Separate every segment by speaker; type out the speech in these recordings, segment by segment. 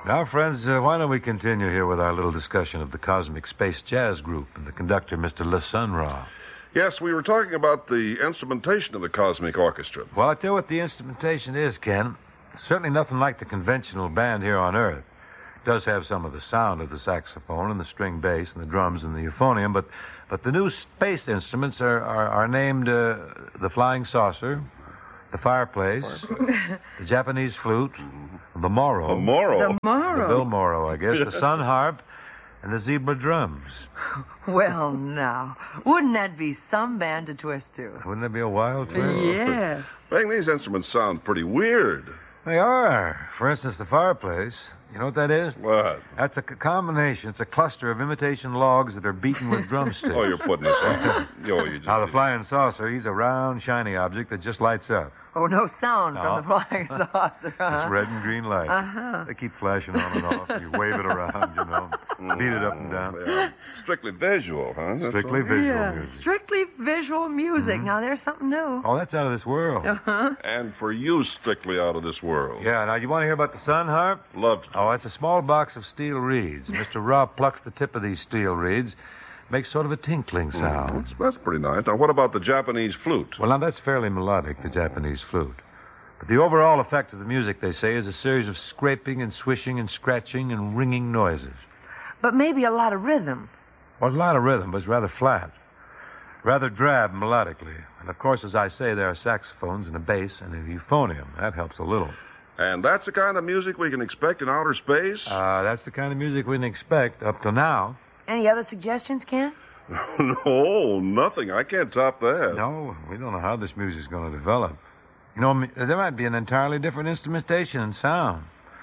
Speaker 1: Now, friends, why don't we continue here with our little discussion of the Cosmic Space Jazz Group and the conductor, Mr. Le Sun Ra.
Speaker 2: Yes, we were talking about the instrumentation of the Cosmic Orchestra.
Speaker 1: Well, I'll tell you what the instrumentation is, Ken. Certainly nothing like the conventional band here on Earth. It does have some of the sound of the saxophone and the string bass and the drums and the euphonium, but the new space instruments are named the Flying Saucer, the Fireplace, the Japanese Flute, the Moro.
Speaker 2: The Moro?
Speaker 3: The Moro.
Speaker 1: The Bill Moro, I guess, the Sun Harp, and the Zebra Drums.
Speaker 3: Well, now, wouldn't that be some band to twist to?
Speaker 1: Wouldn't that be a wild twist?
Speaker 3: Yes.
Speaker 2: Bang, these instruments sound pretty weird.
Speaker 1: They are. For instance, the Fireplace. You know what that is?
Speaker 2: What?
Speaker 1: That's a combination. It's a cluster of imitation logs that are beaten with drumsticks.
Speaker 2: Oh, you're putting this on.
Speaker 1: Now, the Flying Saucer, he's a round, shiny object that just lights up.
Speaker 3: Oh, no sound
Speaker 1: No.
Speaker 3: from the Flying Saucer, huh?
Speaker 1: It's red and green light.
Speaker 3: Uh-huh.
Speaker 1: They keep flashing on and off. And you wave it around, you know. Beat it up and down.
Speaker 2: Yeah. Strictly visual, huh? That's
Speaker 1: Strictly
Speaker 2: all.
Speaker 1: visual
Speaker 3: Yeah,
Speaker 1: music.
Speaker 3: strictly visual music. Now, there's something new.
Speaker 1: Oh, that's out of this world.
Speaker 3: Uh-huh.
Speaker 2: And for you, strictly out of this world.
Speaker 1: Yeah, now, you want to hear about the Sun Harp?
Speaker 2: Loved it.
Speaker 1: Oh, it's a small box of steel reeds. Mr. Rob plucks the tip of these steel reeds, makes sort of a tinkling sound.
Speaker 2: That's pretty nice. Now, what about the Japanese flute?
Speaker 1: Well, now, that's fairly melodic, the Japanese flute. But the overall effect of the music, they say, is a series of scraping and swishing and scratching and ringing noises.
Speaker 3: But maybe a lot of rhythm.
Speaker 1: Well, a lot of rhythm, but it's rather flat. Rather drab melodically. And, of course, as I say, there are saxophones and a bass and a euphonium. That helps a little.
Speaker 2: And that's the kind of music we can expect in outer space?
Speaker 1: That's the kind of music we can expect up to now.
Speaker 3: Any other suggestions, Ken?
Speaker 2: No, nothing. I can't top that.
Speaker 1: No, we don't know how this music's going to develop. You know, there might be an entirely different instrumentation and sound.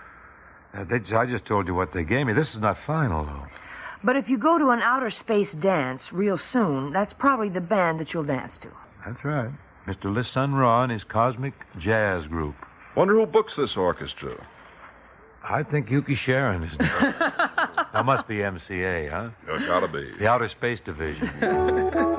Speaker 1: I just told you what they gave me. This is not final, though.
Speaker 3: But if you go to an outer space dance real soon, that's probably the band that you'll dance to.
Speaker 1: That's right. Mr. Le Sun Ra and his Cosmic Jazz Group.
Speaker 2: Wonder who books this orchestra?
Speaker 1: I think Yuki Sharon is doing it. That must be MCA, huh?
Speaker 2: Gotta be.
Speaker 1: The Outer Space Division.